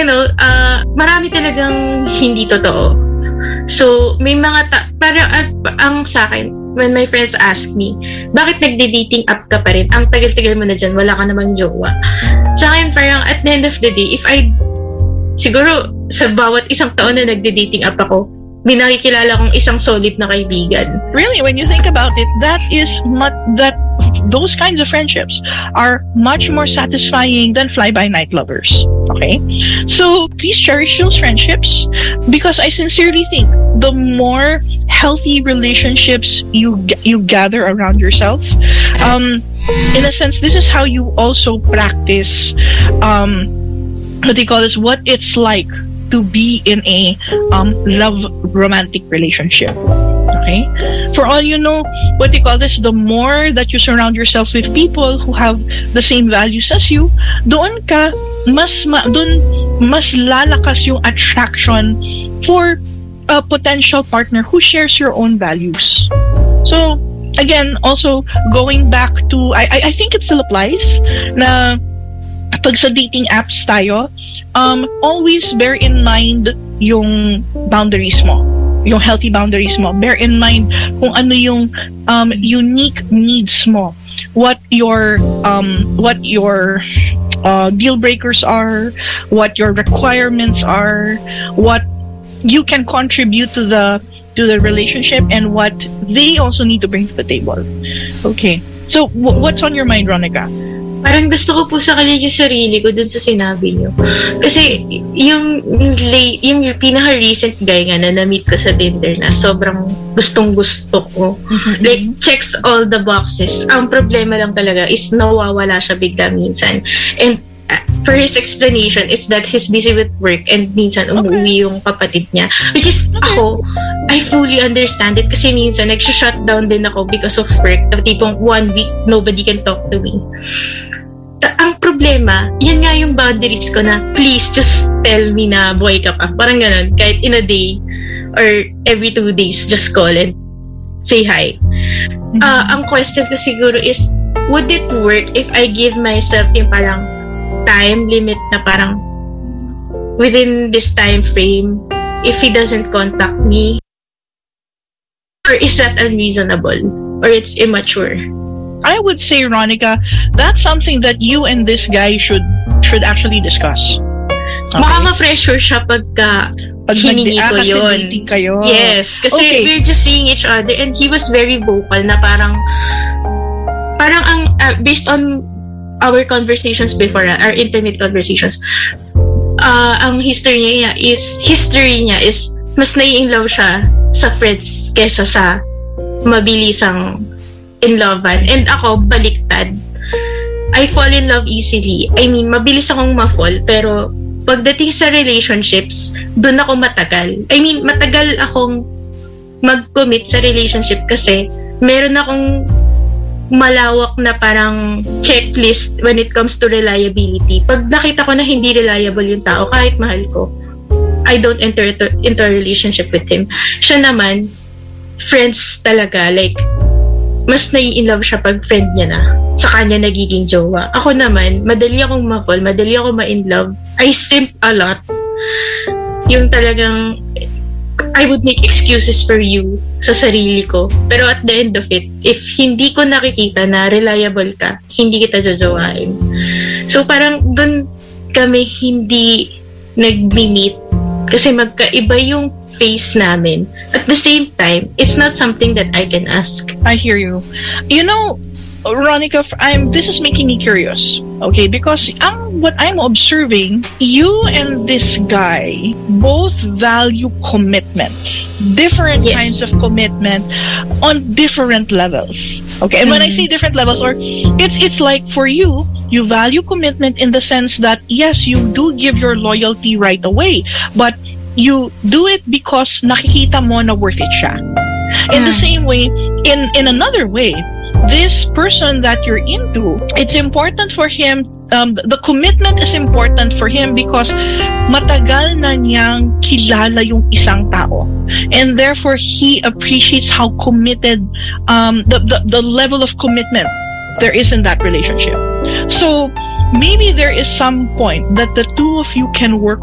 marami talagang hindi totoo. So, may mga parang ang sa akin, when my friends ask me, bakit nagde-dating app ka pa rin? Ang tagal-tagal mo na dyan, wala ka namang jowa. Sa akin, parang at the end of the day, siguro sa bawat isang taon na nagde-dating app ako, may nakikilala kong isang solid na kaibigan. Really, when you think about it, those kinds of friendships are much more satisfying than fly-by-night lovers. Okay? So, please cherish those friendships because I sincerely think the more healthy relationships you gather around yourself, in a sense, this is how you also practice what it's like to be in a love romantic relationship. Okay? For all you know, the more that you surround yourself with people who have the same values as you, doon mas lalakas yung attraction for a potential partner who shares your own values. So, again, also going back to, I think it still applies na pag sa dating apps tayo, always bear in mind yung boundaries mo, yung healthy boundaries mo. Bear in mind kung ano yung unique needs mo, what your deal breakers are, what your requirements are, what you can contribute to the relationship, and what they also need to bring to the table. Okay. So, what's on your mind, Ronica? Parang gusto ko po sa kanya yung sarili ko dun sa sinabi niyo. Kasi yung pinaka-recent guy nga na na-meet ko sa Tinder na sobrang gustong-gusto ko. Like, checks all the boxes. Ang problema lang talaga is nawawala siya bigla minsan. And for his explanation, it's that he's busy with work and minsan umuwi yung kapatid niya. Which is, ako, I fully understand it kasi minsan nag-shutdown din ako because of work. Tipong 1 week, nobody can talk to me. Ang problema, yan nga yung boundaries ko na please just tell me na boy ka pa. Parang ganun, kahit in a day or every 2 days, just call and say hi. Ang question ko siguro is, would it work if I give myself yung parang time limit na parang within this time frame, if he doesn't contact me? Or is that unreasonable? Or it's immature? I would say, Ronica, that's something that you and this guy should actually discuss. Okay. Baka ma-pressure siya pag hiningi ko yun. Kayo. Yes, kasi we're just seeing each other and he was very vocal na parang ang based on our conversations before, our intimate conversations, ang history niya is mas nai-inlove siya sa friends kesa sa mabilisang inlovan. And ako, baliktad. I fall in love easily. I mean, mabilis akong ma-fall, pero pagdating sa relationships, doon ako matagal. I mean, matagal akong mag-commit sa relationship kasi meron akong malawak na parang checklist when it comes to reliability. Pag nakita ko na hindi reliable yung tao, kahit mahal ko, I don't enter into a relationship with him. Siya naman, friends talaga, like, mas nai-inlove siya pag friend niya na. Sa kanya nagiging jowa. Ako naman, madali akong ma-fall, madali akong ma-inlove. I simp a lot. Yung talagang, I would make excuses for you sa sarili ko. Pero at the end of it, if hindi ko nakikita na reliable ka, hindi kita jojowain. So parang dun kami hindi nag-meet kasi magkaiba yung face namin. At the same time, it's not something that I can ask. I hear you. You know, Ronica, this is making me curious. Okay, because what I'm observing, you and this guy both value commitment. Different kinds of commitment on different levels. Okay, and when I say different levels, or it's like for you value commitment in the sense that yes, you do give your loyalty right away, but you do it because nakikita mo na worth it siya. In the same way, in another way, this person that you're into, it's important for him, the commitment is important for him because matagal na niyang kilala yung isang tao. And therefore, he appreciates how committed, the level of commitment there is in that relationship. So, maybe there is some point that the two of you can work